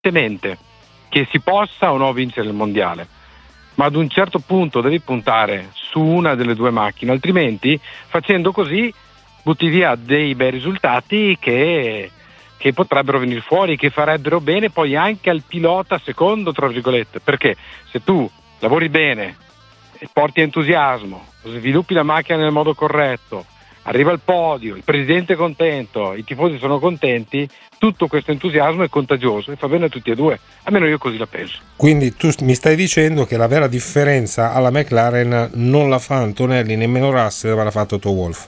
evidentemente che si possa o no vincere il mondiale, ma ad un certo punto devi puntare su una delle due macchine, altrimenti facendo così butti via dei bei risultati che potrebbero venire fuori, che farebbero bene poi anche al pilota secondo, tra virgolette, perché se tu lavori bene, porti entusiasmo, sviluppi la macchina nel modo corretto, arriva al podio, il presidente è contento, i tifosi sono contenti, tutto questo entusiasmo è contagioso e fa bene a tutti e due, almeno io così la penso. Quindi tu mi stai dicendo che la vera differenza alla McLaren non la fa Antonelli nemmeno Russell, ma la fa Toto Wolff?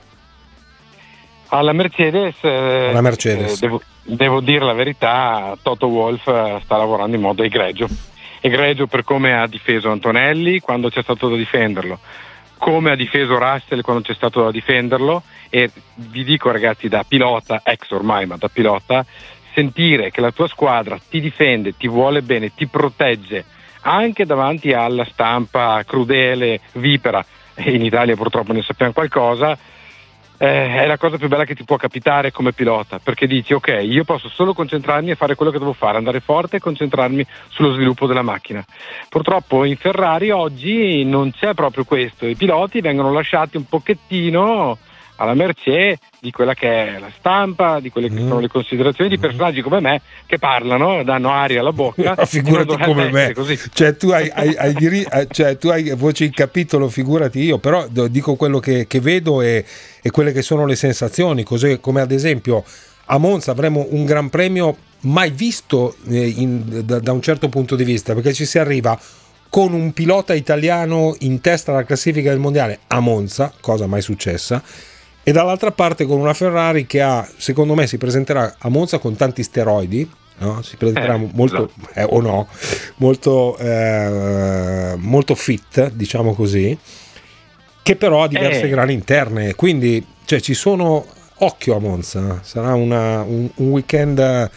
Alla Mercedes, devo dire la verità, Toto Wolff sta lavorando in modo egregio per come ha difeso Antonelli quando c'è stato da difenderlo, come ha difeso Russell quando c'è stato da difenderlo, e vi dico ragazzi, da pilota, ex ormai, ma da pilota, sentire che la tua squadra ti difende, ti vuole bene, ti protegge anche davanti alla stampa crudele, vipera, e in Italia purtroppo ne sappiamo qualcosa, è la cosa più bella che ti può capitare come pilota, perché dici ok, io posso solo concentrarmi e fare quello che devo fare, andare forte e concentrarmi sullo sviluppo della macchina. Purtroppo in Ferrari oggi non c'è proprio questo, i piloti vengono lasciati un pochettino alla mercé di quella che è la stampa, di quelle che sono le considerazioni di personaggi come me che parlano, danno aria alla bocca. Figurati come me, così. Cioè tu hai voce in capitolo, figurati io, però dico quello che vedo e quelle che sono le sensazioni, così come ad esempio a Monza avremo un gran premio mai visto da un certo punto di vista, perché ci si arriva con un pilota italiano in testa alla classifica del mondiale a Monza, cosa mai successa, e dall'altra parte con una Ferrari che secondo me si presenterà a Monza con tanti steroidi, no? Si presenterà molto o no, molto fit, diciamo così, che però ha diverse grane interne, quindi cioè ci sono, occhio a Monza, sarà un weekend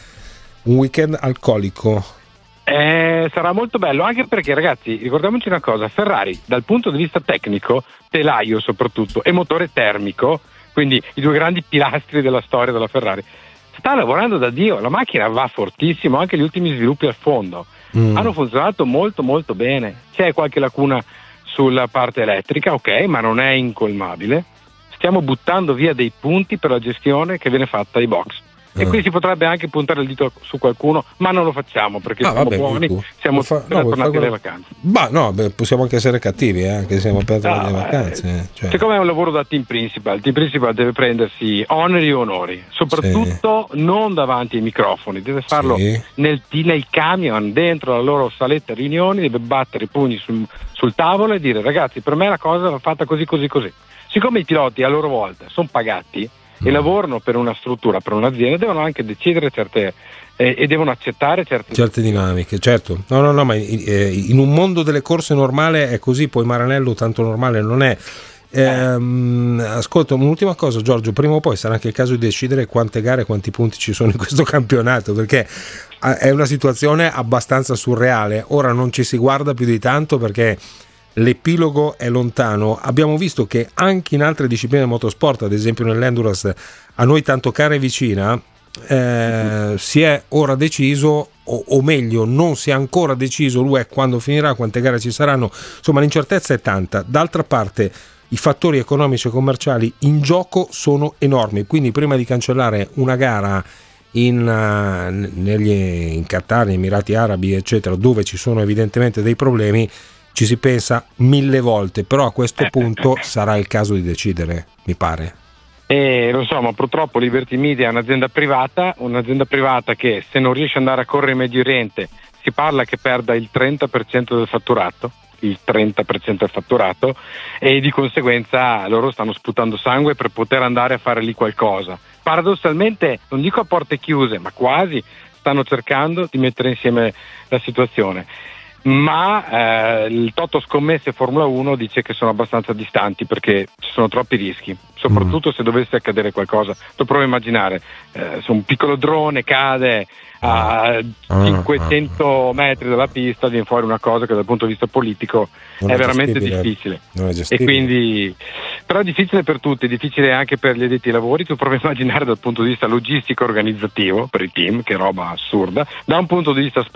alcolico. Sarà molto bello, anche perché ragazzi, ricordiamoci una cosa, Ferrari dal punto di vista tecnico, telaio soprattutto e motore termico, quindi i due grandi pilastri della storia della Ferrari, sta lavorando da Dio, la macchina va fortissimo, anche gli ultimi sviluppi al fondo hanno funzionato molto molto bene, c'è qualche lacuna sulla parte elettrica, ok, ma non è incolmabile, stiamo buttando via dei punti per la gestione che viene fatta ai box. E qui si potrebbe anche puntare il dito su qualcuno, ma non lo facciamo perché siamo buoni, siamo tornati alle vacanze. Possiamo anche essere cattivi, anche se siamo aperti alle vacanze. Siccome è un lavoro da team principal deve prendersi oneri e onori, soprattutto non davanti ai microfoni, deve farlo nei camion, dentro la loro saletta riunioni, deve battere i pugni sul tavolo e dire ragazzi, per me la cosa va fatta così. Siccome i piloti a loro volta sono pagati e lavorano per una struttura, per un'azienda, devono anche decidere certe e devono accettare certe dinamiche, certo. No, ma in un mondo delle corse normale è così, poi Maranello tanto normale non è. Ascolta, un'ultima cosa Giorgio, prima o poi sarà anche il caso di decidere quante gare, quanti punti ci sono in questo campionato, perché è una situazione abbastanza surreale. Ora non ci si guarda più di tanto perché l'epilogo è lontano. Abbiamo visto che anche in altre discipline del motorsport, ad esempio nell'endurance a noi tanto cara e vicina, si è ora deciso, o meglio non si è ancora deciso l'UE quando finirà, quante gare ci saranno, insomma l'incertezza è tanta. D'altra parte i fattori economici e commerciali in gioco sono enormi, quindi prima di cancellare una gara in Qatar, negli Emirati Arabi eccetera, dove ci sono evidentemente dei problemi, ci si pensa 1000 volte, però a questo punto sarà il caso di decidere, mi pare. Lo so, ma purtroppo Liberty Media è un'azienda privata che se non riesce ad andare a correre in Medio Oriente si parla che perda il 30% del fatturato, e di conseguenza loro stanno sputando sangue per poter andare a fare lì qualcosa. Paradossalmente, non dico a porte chiuse, ma quasi stanno cercando di mettere insieme la situazione. Ma il Toto Scommesse Formula 1 dice che sono abbastanza distanti perché ci sono troppi rischi, soprattutto se dovesse accadere qualcosa. Tu provi a immaginare, se un piccolo drone cade a 500 metri dalla pista, viene fuori una cosa che dal punto di vista politico è veramente difficile. Non è e quindi Però è difficile per tutti, è difficile anche per gli addetti ai lavori. Tu provi a immaginare dal punto di vista logistico organizzativo per i team, che roba assurda, da un punto di vista